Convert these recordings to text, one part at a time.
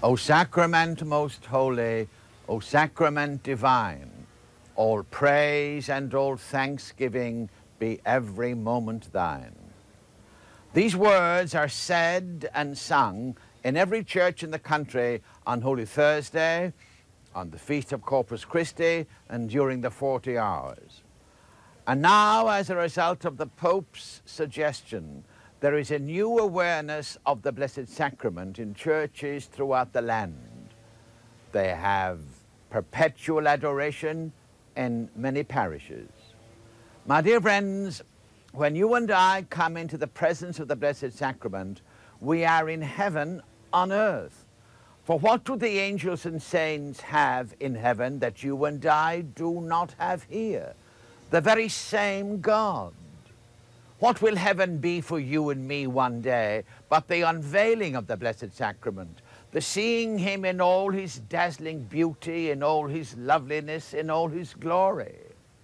O sacrament most holy, O sacrament divine, all praise and all thanksgiving be every moment thine. These words are said and sung in every church in the country on Holy Thursday, on the Feast of Corpus Christi, and during the 40 hours. And now, as a result of the Pope's suggestion, there is a new awareness of the Blessed Sacrament in churches throughout the land. They have perpetual adoration in many parishes. My dear friends, when you and I come into the presence of the Blessed Sacrament, we are in heaven on earth. For what do the angels and saints have in heaven that you and I do not have here? The very same God. What will heaven be for you and me one day but the unveiling of the Blessed Sacrament, the seeing him in all his dazzling beauty, in all his loveliness, in all his glory?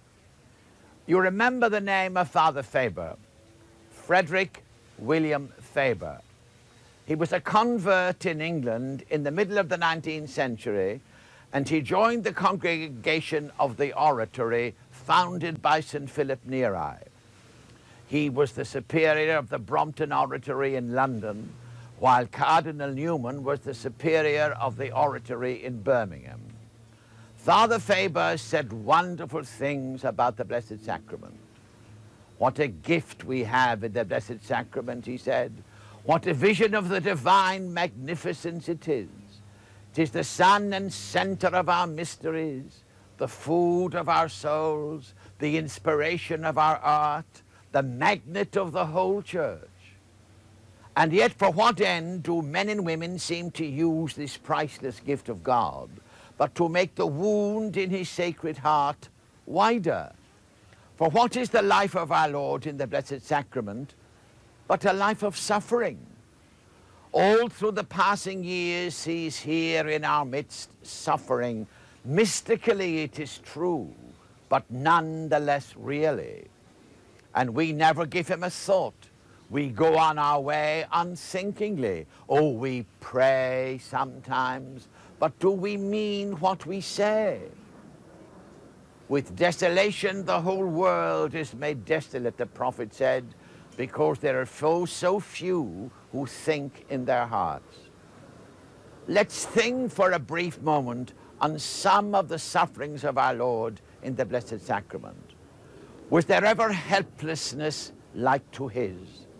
You remember the name of Father Faber, Frederick William Faber. He was a convert in England in the middle of the 19th century, and he joined the congregation of the Oratory founded by St. Philip Neri. He was the superior of the Brompton Oratory in London, while Cardinal Newman was the superior of the Oratory in Birmingham. Father Faber said wonderful things about the Blessed Sacrament. What a gift we have in the Blessed Sacrament, he said. What a vision of the divine magnificence it is. It is the sun and center of our mysteries, the food of our souls, the inspiration of our art, the magnet of the whole church. And yet, for what end do men and women seem to use this priceless gift of God, but to make the wound in his sacred heart wider? For what is the life of our Lord in the Blessed Sacrament but a life of suffering? All through the passing years, he's here in our midst, suffering, mystically it is true, but none the less really. And we never give him a thought. We go on our way unthinkingly. Oh, we pray sometimes, but do we mean what we say? With desolation, the whole world is made desolate, the prophet said, because there are so few who think in their hearts. Let's think for a brief moment on some of the sufferings of our Lord in the Blessed Sacrament. Was there ever helplessness like to his?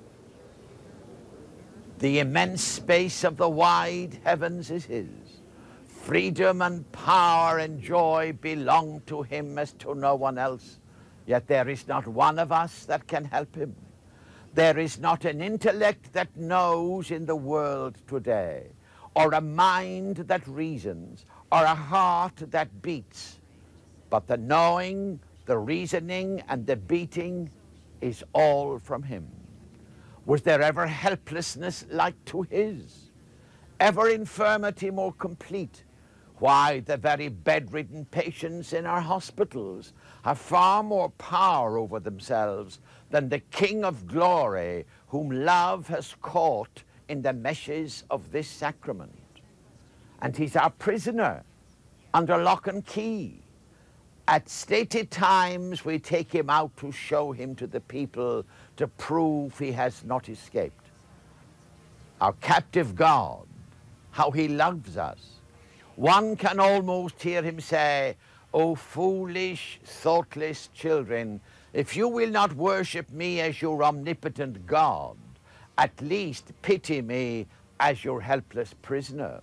The immense space of the wide heavens is his. Freedom and power and joy belong to him as to no one else. Yet there is not one of us that can help him. There is not an intellect that knows in the world today, or a mind that reasons, or a heart that beats. But the knowing, the reasoning, and the beating is all from him. Was there ever helplessness like to his? Ever infirmity more complete? Why, the very bedridden patients in our hospitals have far more power over themselves than the King of Glory, whom love has caught in the meshes of this sacrament. And he's our prisoner under lock and key. At stated times, we take him out to show him to the people to prove he has not escaped. Our captive God, how he loves us. One can almost hear him say, "O foolish, thoughtless children, if you will not worship me as your omnipotent God, at least pity me as your helpless prisoner."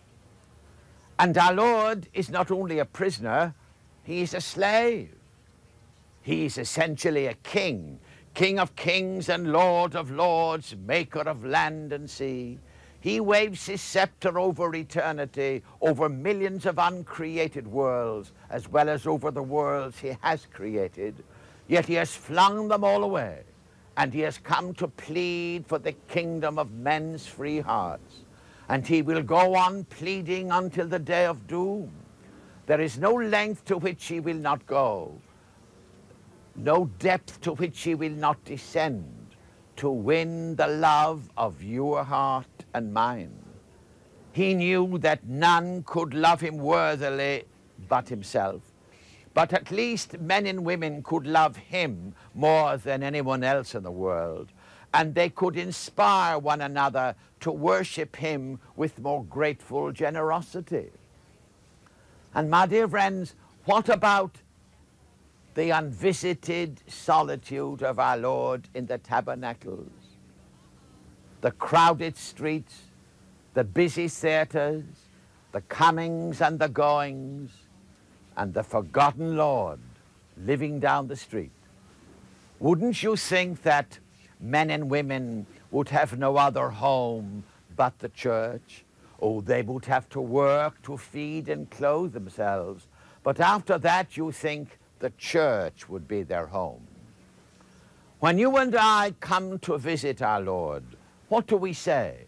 And our Lord is not only a prisoner, he is a slave. He is essentially a king, King of kings and Lord of lords, maker of land and sea. He waves his scepter over eternity, over millions of uncreated worlds, as well as over the worlds he has created. Yet he has flung them all away, and he has come to plead for the kingdom of men's free hearts. And he will go on pleading until the day of doom. There is no length to which he will not go, no depth to which he will not descend, to win the love of your heart and mine. He knew that none could love him worthily but himself. But at least men and women could love him more than anyone else in the world. And they could inspire one another to worship him with more grateful generosity. And my dear friends, what about the unvisited solitude of our Lord in the tabernacles? The crowded streets, the busy theaters, the comings and the goings, and the forgotten Lord living down the street. Wouldn't you think that men and women would have no other home but the church? Oh, they would have to work to feed and clothe themselves. But after that, you think the church would be their home. When you and I come to visit our Lord, what do we say?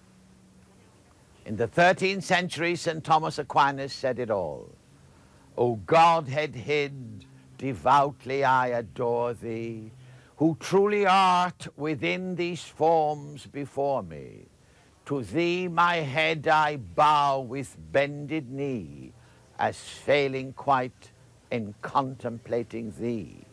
In the 13th century, St. Thomas Aquinas said it all. O Godhead hid, devoutly I adore thee, who truly art within these forms before me. To thee my head I bow with bended knee, as failing quite in contemplating thee.